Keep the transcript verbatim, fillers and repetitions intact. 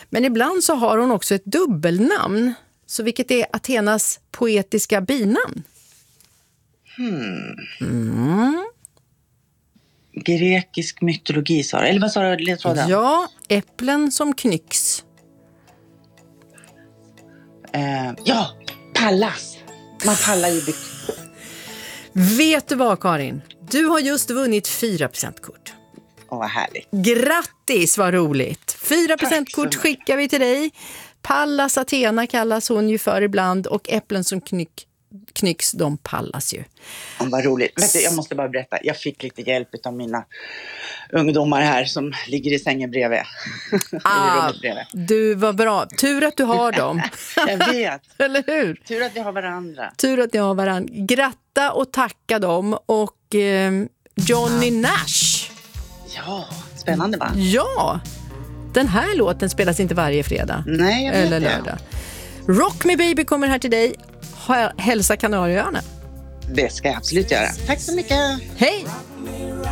Men ibland så har hon också ett dubbelnamn. Så vilket är Athenas poetiska binamn? Hmm. Mm. Grekisk mytologi, sa du? Eller vad sa du, ledtråden? Ja, äpplen som knycks. Eh, ja, Pallas. Man pallar ju byggt. Vet du vad, Karin? Du har just vunnit fyra presentkort. Åh, vad härligt. Grattis, vad roligt. Fyra presentkort skickar vi till dig. Pallas Athena kallas hon ju för ibland. Och äpplen som knyck, knycks, de pallas ju. Åh, vad roligt. Vet du, jag måste bara berätta. Jag fick lite hjälp av mina ungdomar här som ligger i sängen bredvid. Ah, I rummet bredvid. du, var bra. Tur att du har dem. Jag vet. Eller hur? Tur att vi har varandra. Tur att ni har varandra. Gratta och tacka dem. Och eh, Johnny Nash. Ja, spännande va? Ja, den här låten spelas inte varje fredag. Nej, jag vet eller lördag. Det. Rock Me Baby kommer här till dig. Hälsa Kanarieöarna. Det ska jag absolut göra. Tack så mycket. Hej!